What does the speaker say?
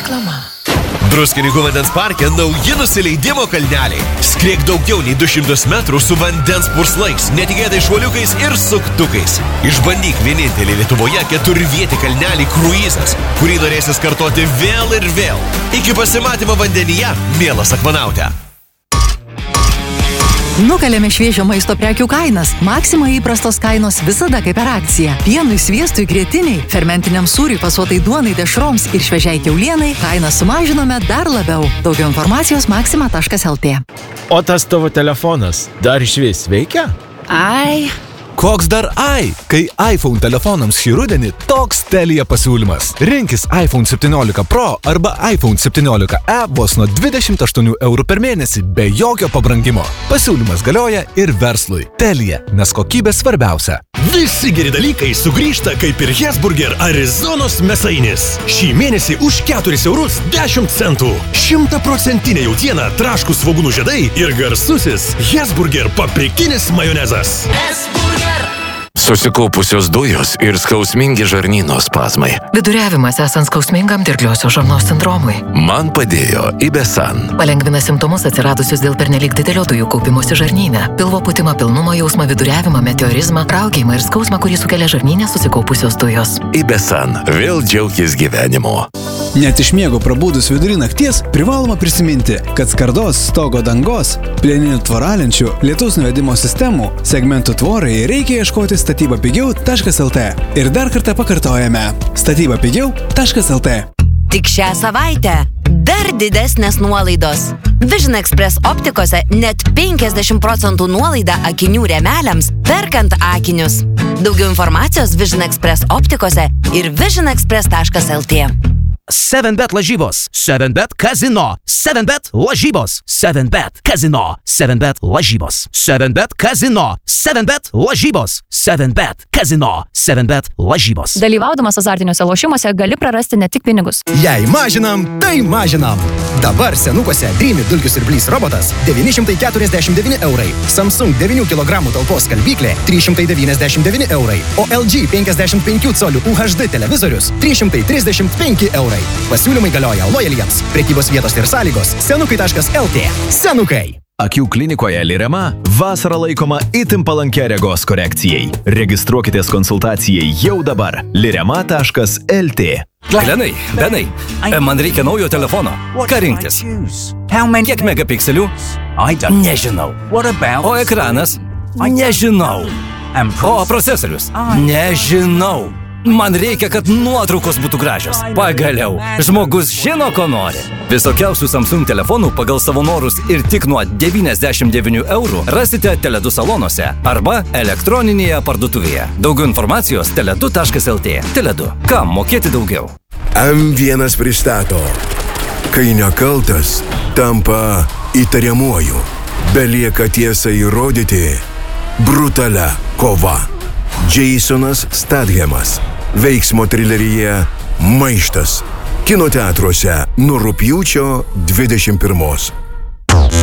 Reklama. Druskininkų vandens parke nauji nusileidimo kalneliai. Skriek daugiau nei 200 metrų su vandens purslais, netikėtais šuoliukais ir suktukais. Išbandyk vienintelį Lietuvoje 4-vietį kalnelį kruizas, kurį norėsis kartoti vėl ir vėl. Iki pasimatymo vandenyje, mielas akvanaute. Nukalėme šviežio maisto prekių kainas. Maxima įprastos kainos visada kaip per akciją. Pienui, sviestui, grietiniai, fermentiniam sūriui, fasuotai duonai, dešroms ir šviežiai kiaulienai kainą sumažinome dar labiau. Daugiau informacijos maxima.lt. O tas tavo telefonas dar išvis veikia? Ai. Koks dar ai? Kai iPhone telefonams šį rudenį toks Telia pasiūlymas. Rinkis iPhone 17 Pro arba iPhone 17e vos nuo 28 eurų per mėnesį be jokio pabrangimo. Pasiūlymas galioja ir verslui. Telia, nes kokybė svarbiausia. Visi geri dalykai sugrįžta kaip ir Hesburger Arizonos mėsainis. Šį mėnesį už 4 eurus 10 centų. 100% jautiena, traškūs svogūnų žiedai ir garsusis Hesburger paprikinis majonezas. Susikaupusios dujos ir skausmingi žarnyno spazmai. Viduriavimas esant skausmingam dirgliosios žarnos sindromui. Man padėjo Ibesan. Palengvina simptomus atsiradusius dėl pernelyg didelio dujų kaupimosi žarnyne. Pilvo pūtimą, pilnumo jausmą, viduriavimą, meteorizmą, raukėjimą ir skausmą, kurį sukelia žarnyne susikaupusios dujos. Ibesan. Vėl džiaukis gyvenimu. Net iš miego prabudus vidury nakties privaloma prisiminti, kad skardos, stogo dangos, plieninių tvoralenčių, lietaus nuvedimo sistemų, segmentų tvorai reikia ieškoti statybapigiau.lt. Ir dar kartą pakartojame. statybapigiau.lt. Tik šią savaitę dar didesnės nuolaidos. Vision Express optikose net 50% nuolaida akinių rėmeliams, perkant akinius. Daugiau informacijos Vision Express optikose ir visionexpress.lt. 7bet lažybos, 7bet kazino, 7bet lažybos, 7bet kazino, 7bet lažybos, 7bet kazino, 7bet lažybos, 7bet kazino, 7bet lažybos. Dalyvaudamas azartiniuose lošimuose gali prarasti ne tik pinigus. Jei mažinam, tai mažinam. Dabar senukuose Dreamy dulkių siurblys robotas 949 eurai, Samsung 9 kg talpos skalbyklė 399 eurai, o LG 55 colių UHD televizorius 335 eurai. Pasiūlymai galioja lojaliems. Prekybos vietos ir sąlygos senukai.lt. Senukai. Akių klinikoje Lirema vasara laikoma itin palankia regos korekcijai. Registruokitės konsultacijai jau dabar. lirema.lt. Benai, man reikia naujo telefono. Ką rinktis? Kiek megapikselių? Nežinau. O ekranas? Nežinau. O procesorius? Nežinau. Man reikia, kad nuotraukos būtų gražios. Pagaliau, žmogus žino, ko nori. Visokiausių Samsung telefonų pagal savo norus ir tik nuo 99 eurų rasite Tele2 salonuose arba elektroninėje parduotuvėje. Daugiau informacijos tele2.lt. Tele2. Kam mokėti daugiau? M1 pristato. Kai nekaltas, tampa įtariamuoju. Belieka tiesą įrodyti. Brutalia kova. Jasonas Stathamas. Veiksmo trileryje Maištas. Kino teatruose nuo rugpjūčio 21.